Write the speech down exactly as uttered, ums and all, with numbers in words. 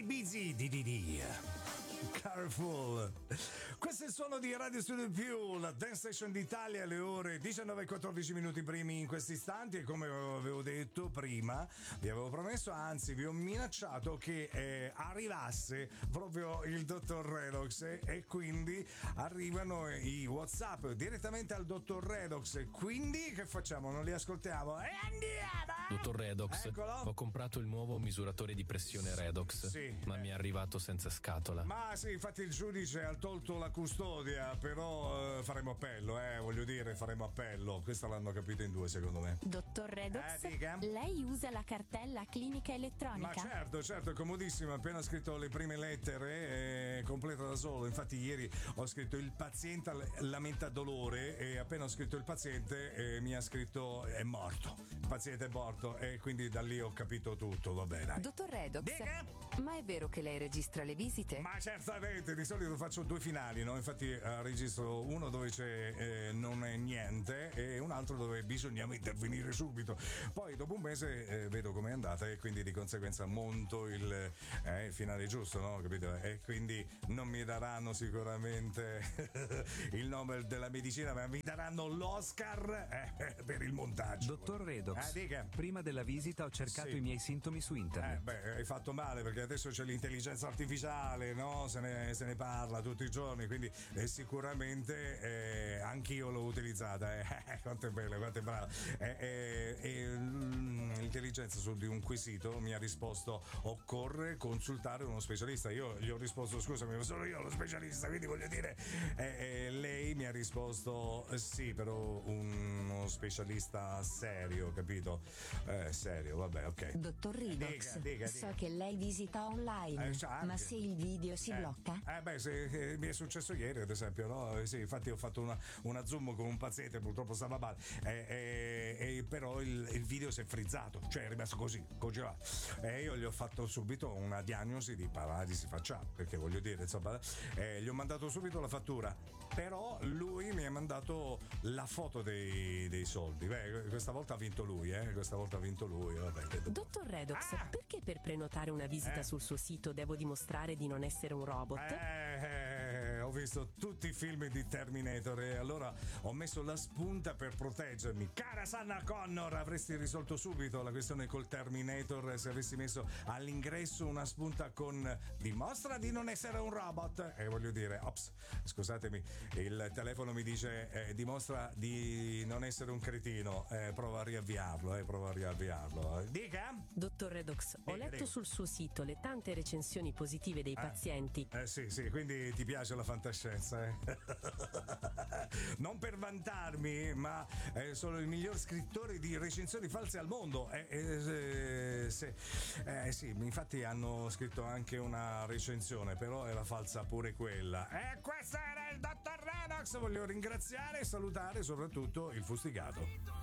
Busy di di di. Careful. Questo è il suono di Radio Studio Più, la Dance Station d'Italia, alle ore diciannove e quattordici minuti primi in questi istanti, e come avevo detto prima, vi avevo promesso, anzi vi ho minacciato che eh, arrivasse proprio il dottor Redox, eh, e quindi arrivano i WhatsApp direttamente al dottor Redox, e quindi che facciamo? Non li ascoltiamo? E andiamo! Dottor Redox, Eccolo. Ho comprato il nuovo misuratore di pressione Redox, sì, ma eh. mi è arrivato senza scatola. Ma sì, infatti il giudice ha tolto la custodia, però eh, faremo appello, eh, voglio dire, faremo appello. Questo l'hanno capito in due, secondo me. Dottor Redox, Eh, dica. lei usa la cartella clinica elettronica? Ma certo, certo, è comodissimo. Appena scritto le prime lettere, è completa da solo. Infatti ieri ho scritto il paziente lamenta dolore, e appena ho scritto il paziente eh, mi ha scritto è morto. Il paziente è morto, e quindi da lì ho capito tutto. Va bene. Dottor Redox, Dica. ma è vero che lei registra le visite? Ma certamente, di solito faccio due finali, no? Infatti eh, registro uno dove c'è eh, non è niente, e un altro dove bisognava intervenire subito. Poi dopo un mese eh, vedo com'è andata, e quindi di conseguenza monto il, eh, il finale giusto, no? Capito? E quindi non mi daranno sicuramente il Nobel della medicina, ma mi daranno l'Oscar eh, per il montaggio. Dottor Redox, eh, dica. prima della visita ho cercato Sì. i miei sintomi su internet. Eh, beh, hai fatto male, perché adesso c'è l'intelligenza artificiale, no? Se ne, se ne parla tutti i giorni, quindi eh, sicuramente eh, anch'io l'ho utilizzata. Eh, quanto è bella, quanto è brava. Eh, eh, eh, l'intelligenza su di un quesito mi ha risposto: occorre consultare uno specialista. Io gli ho risposto: scusami, ma sono io lo specialista, quindi voglio dire. Eh, eh, lei mi ha risposto: eh, sì, però uno specialista serio, capito? Eh, serio, vabbè, ok. Dottor Redox, Dica, dica, so dica. che lei visita online, Eh, c'ha anche. ma se il video si Eh, blocca? Eh beh, se, eh, mi è successo ieri, ad esempio, no? Eh, sì, infatti ho fatto una, una zoom con un paziente, purtroppo stava male, eh, eh, eh, però il, il video si è frizzato, cioè è rimasto così, congelato. E io gli ho fatto subito una diagnosi di paralisi facciale, perché voglio dire, insomma, eh, gli ho mandato subito la fattura, però lui mi ha mandato la foto dei, dei soldi. Beh, questa volta ha vinto lui, eh? Questa volta ha vinto lui, vabbè. Dottor Redox, Ah! perché per prenotare una visita Eh. sul suo sito devo dimostrare di non essere un robot? Eh, eh, ho visto tutti i film di Terminator, e allora ho messo la spunta per proteggermi. Cara Sanna Connor, avresti risolto subito la questione col Terminator se avessi messo all'ingresso una spunta con dimostra di non essere un robot. E voglio dire, ops, scusatemi, il telefono mi dice eh, dimostra di non essere un cretino. Eh, prova a riavviarlo, eh, prova a riavviarlo. Dica? Dottor Redox, ho Dica, letto dica. sul suo sito le tante recensioni positive dei pazienti. Eh sì, sì, quindi ti piace la fantascienza, eh? Non per vantarmi, ma eh, sono il miglior scrittore di recensioni false al mondo. Eh, eh, eh, se, eh, sì, infatti hanno scritto anche una recensione, però era falsa pure quella. E questo era il dottor Redox. Voglio ringraziare e salutare soprattutto il fustigato.